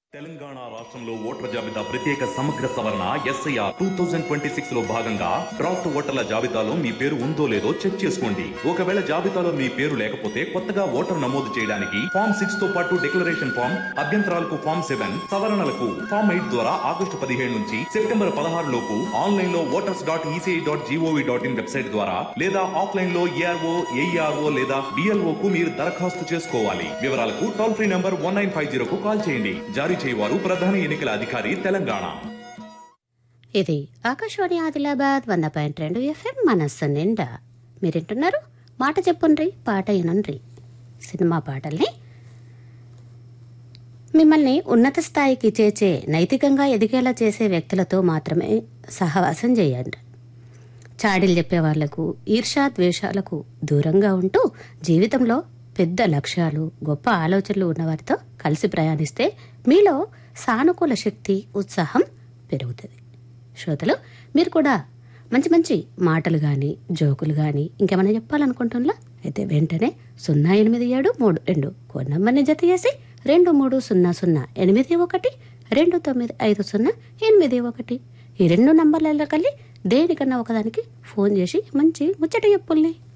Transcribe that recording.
తెలంగాణ రాష్ట్రంలో ఓటర్ల జాబితా ప్రత్యేక సమగ్ర సవరణ ఎస్ఐఆర్ 2026 లో భాగంగా డ్రాఫ్ట్ ఓటర్ల జాబితాలో మీ పేరు ఉందో లేదో చెక్ చేసుకోండి. ఒకవేళ జాబితాలో మీ పేరు లేకపోతే కొత్తగా ఓటర్ నమోదు చేయడానికి ఫామ్ 6 తో పాటు డిక్లరేషన్ ఫామ్, అభ్యంతరాలకు ఫామ్ 7, సవరణలకు ఫామ్ 8 ద్వారా ఆగస్టు 17 నుంచి సెప్టెంబర్ 16 లోపు ఆన్లైన్ లో voters.eci.gov.in వెబ్సైట్ ద్వారా లేదా ఆఫ్లైన్ లో ఏఆర్ఓ, ఏఈఆర్ఓ లేదా బిఎల్ఓ కు మీరు దరఖాస్తు చేసుకోవాలి. వివరాలకు టోల్ ఫ్రీ నంబర్ 1950 కు కాల్ చేయండి. జారీ చేయవారు ప్రధాన ఎన్నికల అధికారి తెలంగాణ. ఇది ఆకాశవాణి ఆదిలాబాద్ 100.2 FM మనస్సు నిండా. మీరింటున్నారు మాట చెప్పుండ్రి పాట ఇనుండ్రి సినిమా పాటల్ని. మిమ్మల్ని ఉన్నత స్థాయికి చేర్చే, నైతికంగా ఎదిగేలా చేసే వ్యక్తులతో మాత్రమే సహవాసం చేయండి. చాడీలు చెప్పే వాళ్లకు, ఈర్ష్యా ద్వేషాలకు దూరంగా ఉంటూ జీవితంలో పెద్ద లక్ష్యాలు, గొప్ప ఆలోచనలు ఉన్నవారితో కలిసి ప్రయాణిస్తే మీలో సానుకూల శక్తి, ఉత్సాహం పెరుగుతుంది. శ్రోతలు, మీరు కూడా మంచి మంచి మాటలు కానీ, జోకులు కానీ ఇంకేమైనా చెప్పాలనుకుంటున్నా అయితే వెంటనే 087322 కోడ్ నంబర్ని జత చేసి 230081295081 ఈ 2 నంబర్లలో కలిసి దేనికన్నా ఒకదానికి ఫోన్ చేసి మంచి ముచ్చట చెప్పుల్ని.